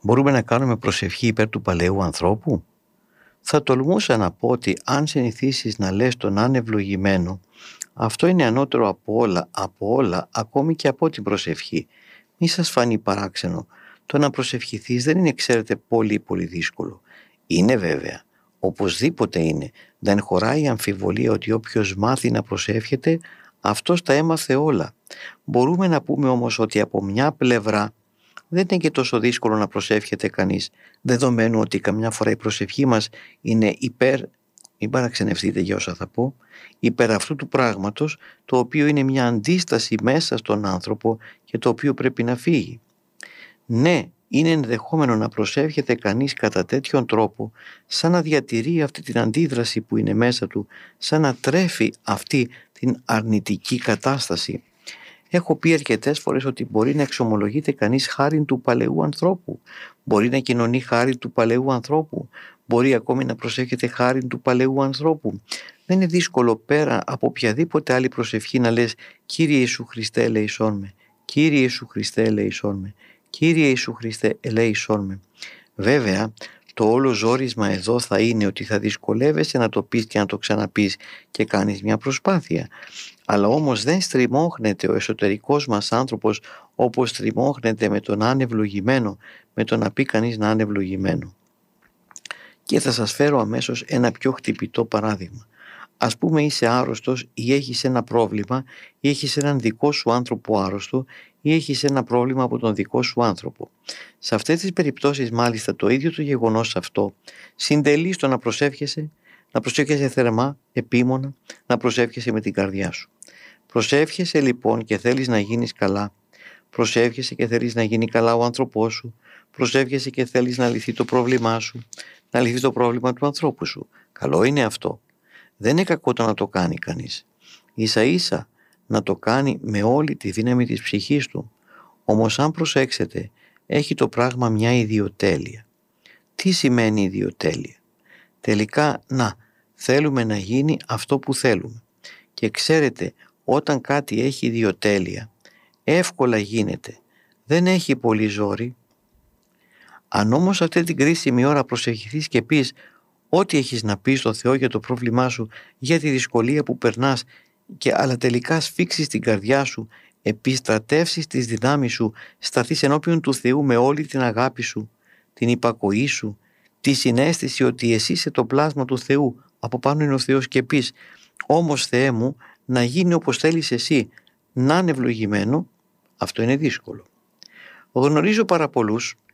Μπορούμε να κάνουμε προσευχή υπέρ του παλαιού ανθρώπου? Θα τολμούσα να πω ότι αν συνηθίσεις να λες τον ανευλογημένο, αυτό είναι ανώτερο από όλα, ακόμη και από την προσευχή. Μη σας φανεί παράξενο. Το να προσευχηθείς δεν είναι, ξέρετε, πολύ δύσκολο. Είναι βέβαια, οπωσδήποτε είναι. Δεν χωράει αμφιβολία ότι όποιος μάθει να προσεύχεται, αυτός τα έμαθε όλα. Μπορούμε να πούμε όμως ότι από μια πλευρά δεν είναι και τόσο δύσκολο να προσεύχεται κανείς, δεδομένου ότι καμιά φορά η προσευχή μας είναι υπέρ, μην παραξενευτείτε για όσα θα πω, υπέρ αυτού του πράγματος, το οποίο είναι μια αντίσταση μέσα στον άνθρωπο και το οποίο πρέπει να φύγει. Ναι, είναι ενδεχόμενο να προσεύχεται κανείς κατά τέτοιον τρόπο, σαν να διατηρεί αυτή την αντίδραση που είναι μέσα του, σαν να τρέφει αυτή την αρνητική κατάσταση. Έχω πει αρκετές φορές ότι μπορεί να εξομολογείται κανείς χάριν του παλαιού ανθρώπου, μπορεί να κοινωνεί χάριν του παλαιού ανθρώπου, μπορεί ακόμη να προσεύχεται χάριν του παλαιού ανθρώπου. Δεν είναι δύσκολο πέρα από οποιαδήποτε άλλη προσευχή να λες «Κύριε Ιησού Χριστέ ελέησόν με», «Κύριε Ιησού Χριστέ ελέησόν με», «Κύριε Ιησού Χριστέ ελέησόν με». Βέβαια, το όλο ζόρισμα εδώ θα είναι ότι θα δυσκολεύεσαι να το πεις και να το ξαναπείς και κάνεις μια προσπάθεια. Αλλά όμως δεν στριμώχνεται ο εσωτερικός μας άνθρωπος όπως στριμώχνεται με τον ανευλογημένο, με το να πει κανείς να είναι ευλογημένο. Και θα σας φέρω αμέσως ένα πιο χτυπητό παράδειγμα. Ας πούμε είσαι άρρωστος ή έχεις ένα πρόβλημα ή έχεις έναν δικό σου άνθρωπο άρρωστο ή έχεις ένα πρόβλημα από τον δικό σου άνθρωπο. Σε αυτές τις περιπτώσεις μάλιστα το ίδιο το γεγονός αυτό συντελεί στο να προσεύχεσαι θερμά, επίμονα, να προσεύχεσαι με την καρδιά σου. Προσεύχεσαι λοιπόν και θέλεις να γίνεις καλά. Προσεύχεσαι και θέλεις να γίνει καλά ο άνθρωπός σου. Προσεύχεσαι και θέλεις να λυθεί το πρόβλημά σου, να λυθεί το πρόβλημα του ανθρώπου σου. Καλό είναι αυτό. Δεν είναι κακό το να το κάνει κανείς. Ίσα ίσα να το κάνει με όλη τη δύναμη της ψυχής του. Όμως αν προσέξετε, έχει το πράγμα μια ιδιοτέλεια. Τι σημαίνει ιδιοτέλεια? Τελικά, θέλουμε να γίνει αυτό που θέλουμε. Και ξέρετε, όταν κάτι έχει ιδιοτέλεια, εύκολα γίνεται. Δεν έχει πολύ ζόρι. Αν όμως αυτή την κρίσιμη ώρα προσευχηθείς και πεις ό,τι έχεις να πεις στο Θεό για το πρόβλημά σου, για τη δυσκολία που περνάς, αλλά τελικά σφίξεις την καρδιά σου, επιστρατεύσεις τις δυνάμεις σου, σταθείς ενώπιον του Θεού με όλη την αγάπη σου, την υπακοή σου, τη συναίσθηση ότι εσύ είσαι το πλάσμα του Θεού, από πάνω είναι ο Θεός και πεις «Όμως Θεέ μου, να γίνει όπως θέλεις εσύ, να είναι ευλογημένο», αυτό είναι δύσκολο. Γνωρίζω πάρα πολλούς